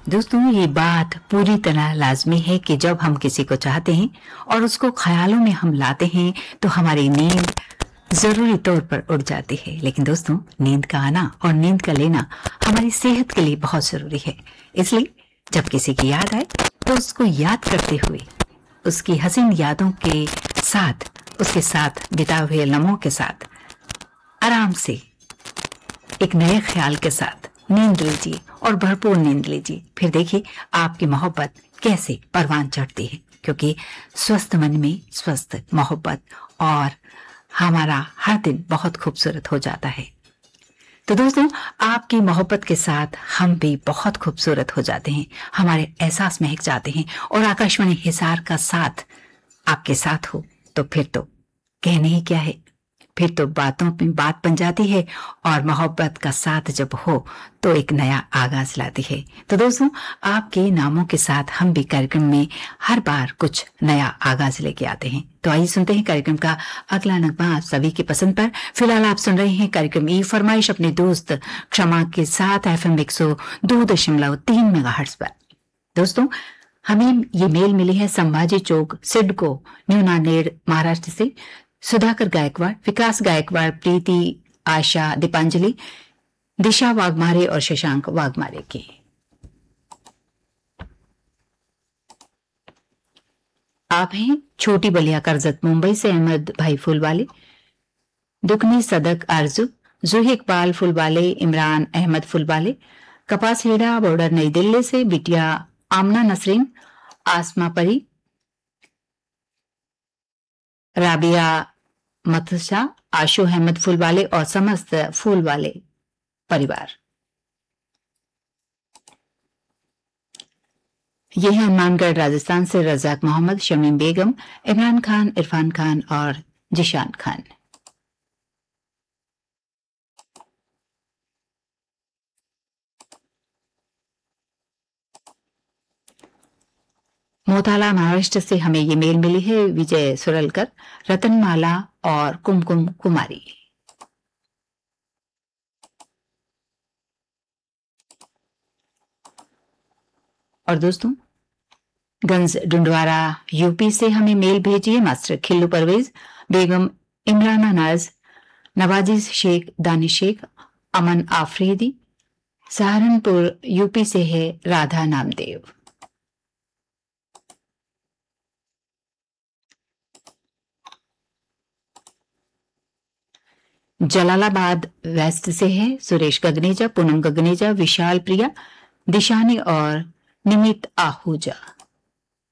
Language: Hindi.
दोस्तों, ये बात पूरी तरह लाजमी है कि जब हम किसी को चाहते हैं और उसको ख्यालों में हम लाते हैं तो हमारी नींद जरूरी तौर पर उड़ जाती है। लेकिन दोस्तों, नींद का आना और नींद का लेना हमारी सेहत के लिए बहुत जरूरी है। इसलिए जब किसी की याद आए तो उसको याद करते हुए, उसकी हसीन यादों के साथ, उसके साथ बिताए हुए लम्हों के साथ आराम से एक नए ख्याल के साथ नींद लीजिए और भरपूर नींद लीजिए। फिर देखिए आपकी मोहब्बत कैसे परवान चढ़ती है, क्योंकि स्वस्थ मन में स्वस्थ मोहब्बत और हमारा हर दिन बहुत खूबसूरत हो जाता है। तो दोस्तों, आपकी मोहब्बत के साथ हम भी बहुत खूबसूरत हो जाते हैं, हमारे एहसास महक जाते हैं। और आकाशवाणी हिसार का साथ आपके साथ हो तो फिर तो कहने ही क्या है, फिर तो बातों पे बात बन जाती है। और मोहब्बत का साथ जब हो तो एक नया आगाज लाती है। तो दोस्तों, आपके नामों के साथ हम भी कार्यक्रम में हर बार कुछ नया आगाज लेके आते हैं। तो आइए सुनते हैं कार्यक्रम का अगला नगमा आप सभी की पसंद पर। फिलहाल आप सुन रहे हैं कार्यक्रम ई फरमाइश अपने दोस्त क्षमा के साथ FM 102.3 मेगाहर्ट्ज पर। दोस्तों, हमें ये मेल मिली है संभाजी चौक, सिडको, न्यू नांदेड़, महाराष्ट्र से। सुधाकर गायकवाड़, विकास गायकवाड़, प्रीति, आशा, दीपांजलि, दिशा वाघमारे और शशांक वाघमारे की। आप हैं छोटी बलिया करजत मुंबई से अहमद भाई फूलवाले, दुखनी सदक आरजू, जूही इकबाल फूलवाले, इमरान अहमद फूलवाले, कपास हेड़ा बॉर्डर नई दिल्ली से बिटिया आमना नसरीन, आसमा परी, राबिया मतशा, आशु अहमद फूलवाले और समस्त फूलवाले परिवार। ये है हनुमानगढ़ राजस्थान से रजाक मोहम्मद, शमीम बेगम, इमरान खान, इरफान खान और जिशान खान। मोताला महाराष्ट्र से हमें ये मेल मिली है विजय सुरलकर, रतनमाला और कुमकुम कुमारी। और दोस्तों, गंज डुंडवारा यूपी से हमें मेल भेजिए मास्टर खिल्लू परवेज, बेगम इमराना नाज, नवाजी शेख, दानिश शेख, अमन आफरीदी। सहारनपुर यूपी से है राधा नामदेव। जलालाबाद वेस्ट से है सुरेश गगनेजा, पूनम गगनेजा, विशाल प्रिया, दिशानी और निमित आहूजा।